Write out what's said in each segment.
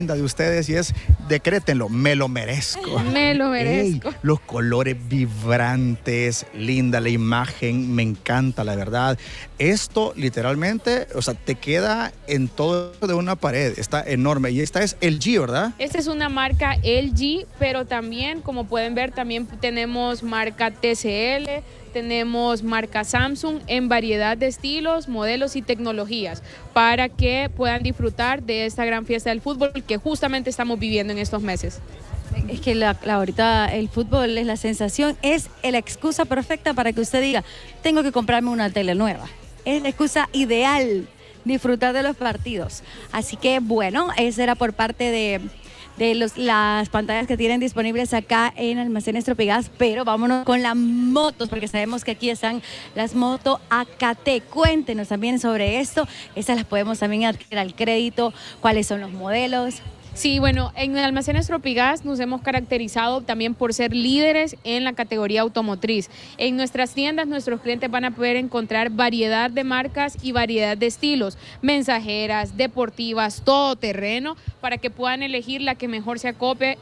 de ustedes y es, decrétenlo, me lo merezco. Me lo merezco. Ey, los colores vibrantes, linda la imagen, me encanta la verdad. Esto literalmente, o sea, te queda en todo de una pared, está enorme. Y esta es LG, ¿verdad? Esta es una marca LG, pero también, como pueden ver, también tenemos marca TCL, tenemos marca Samsung en variedad de estilos, modelos y tecnologías para que puedan disfrutar de esta gran fiesta del fútbol que justamente estamos viviendo en estos meses. Es que ahorita el fútbol es la sensación, es la excusa perfecta para que usted diga, tengo que comprarme una tele nueva. Es la excusa ideal, disfrutar de los partidos. Así que bueno, eso era por parte de las pantallas que tienen disponibles acá en Almacenes Tropigas, pero vámonos con las motos, porque sabemos que aquí están las motos AKT. Cuéntenos también sobre esto, esas las podemos también adquirir al crédito, cuáles son los modelos. Sí, bueno, en Almacenes Tropigas nos hemos caracterizado también por ser líderes en la categoría automotriz. En nuestras tiendas nuestros clientes van a poder encontrar variedad de marcas y variedad de estilos, mensajeras, deportivas, todoterreno, para que puedan elegir la que mejor se acople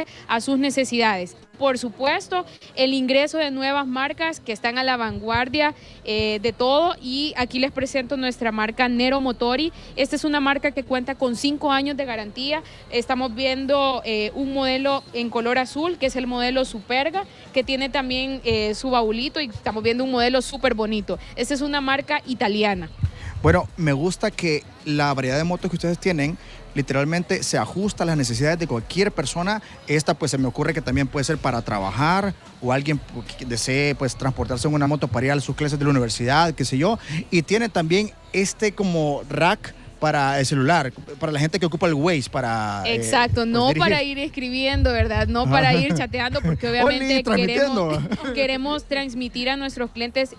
a sus necesidades. Por supuesto, el ingreso de nuevas marcas que están a la vanguardia de todo, y aquí les presento nuestra marca Nero Motori. Esta es una marca que cuenta con 5 años de garantía. Estamos viendo un modelo en color azul, que es el modelo Superga, que tiene también su baulito, y estamos viendo un modelo súper bonito. Esta es una marca italiana. Bueno, me gusta que la variedad de motos que ustedes tienen literalmente se ajusta a las necesidades de cualquier persona. Esta pues se me ocurre que también puede ser para trabajar o alguien que desee pues transportarse en una moto para ir a sus clases de la universidad, qué sé yo. Y tiene también este como rack para el celular, para la gente que ocupa el Waze para... Exacto, pues, no dirigir. para ir escribiendo, ¿verdad? No para ir chateando, porque obviamente Oli, queremos transmitir a nuestros clientes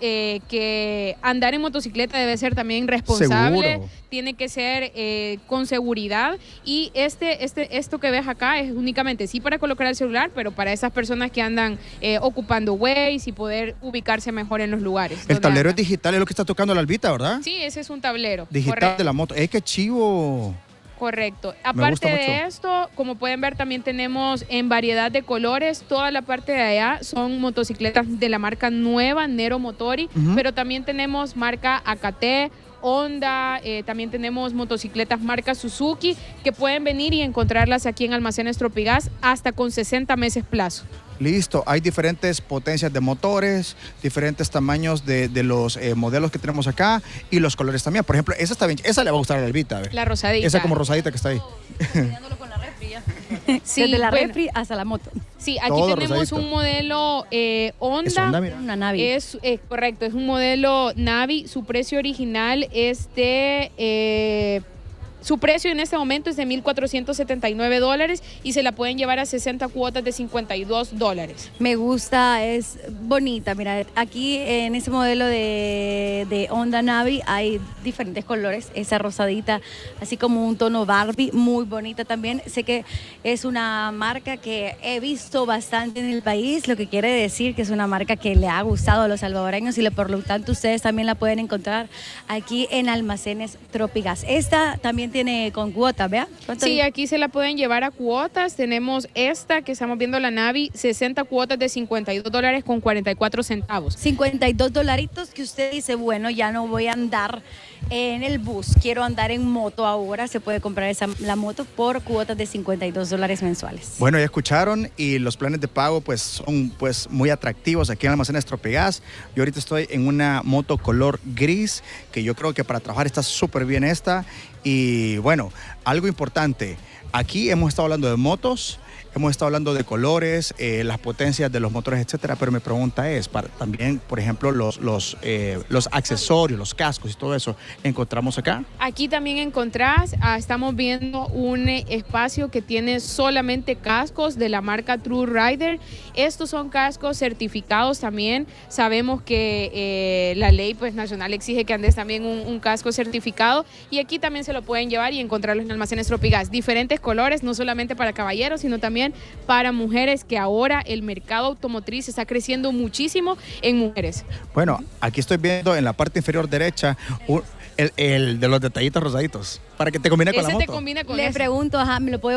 que andar en motocicleta debe ser también responsable. Seguro. Tiene que ser con seguridad, y esto que ves acá es únicamente sí para colocar el celular, pero para esas personas que andan ocupando Waze y poder ubicarse mejor en los lugares. El tablero andan. es digital, es lo que está tocando la Albita, ¿verdad? Sí, ese es un tablero. Digital Correcto. de la moto. ¡Qué chivo! Correcto. Me Aparte gusta de mucho. esto, como pueden ver, también tenemos en variedad de colores. Toda la parte de allá son motocicletas de la marca nueva, Nero Motori, pero también tenemos marca AKT, Honda, también tenemos motocicletas marca Suzuki, que pueden venir y encontrarlas aquí en Almacenes Tropigas hasta con 60 meses plazo. Listo, hay diferentes potencias de motores, diferentes tamaños de los modelos que tenemos acá y los colores también. Por ejemplo, esa está bien, esa le va a gustar a la Albita. A ver. La rosadita. Esa como rosadita que está ahí. Con la refri ya. Sí, desde la bueno, refri hasta la moto. Sí, aquí Todo tenemos rosadito. un modelo Honda. Es Honda, mira. Una Navi. Es correcto, es un modelo Navi. Su precio original es de... su precio en este momento es de $1,479 y se la pueden llevar a 60 cuotas de $52. Me gusta, es bonita. Mira, aquí en ese modelo de Honda Navi hay diferentes colores. Esa rosadita, así como un tono Barbie, muy bonita también. Sé que es una marca que he visto bastante en el país, lo que quiere decir que es una marca que le ha gustado a los salvadoreños, y por lo tanto ustedes también la pueden encontrar aquí en Almacenes Tropigas. Esta también tiene con cuotas, ¿vea? Sí, aquí se la pueden llevar a cuotas. Tenemos esta que estamos viendo, la Navi, 60 cuotas de $52 con 44 centavos. $52 que usted dice, bueno, ya no voy a andar en el bus, quiero andar en moto ahora. Se puede comprar la moto por cuotas de $52 mensuales. Bueno, ya escucharon, y los planes de pago pues son pues muy atractivos aquí en Almacenes Tropigas. Yo ahorita estoy en una moto color gris, que yo creo que para trabajar está súper bien esta. Y bueno, algo importante, aquí hemos estado hablando de motos, hemos estado hablando de colores, las potencias de los motores, etcétera, pero mi pregunta es, también, por ejemplo, los accesorios, los cascos y todo eso, ¿encontramos acá? Aquí también encontrás, estamos viendo un espacio que tiene solamente cascos de la marca True Rider. Estos son cascos certificados también. Sabemos que la ley pues, nacional exige que andes también un casco certificado, y aquí también se lo pueden llevar y encontrarlos en Almacenes Tropigas. Diferentes colores, no solamente para caballeros, sino también para mujeres, que ahora el mercado automotriz está creciendo muchísimo en mujeres. Bueno, aquí estoy viendo en la parte inferior derecha El de los detallitos rosaditos. Para que te combine con la Ese moto. te combina con Le ese. pregunto, ajá, ¿me lo puedo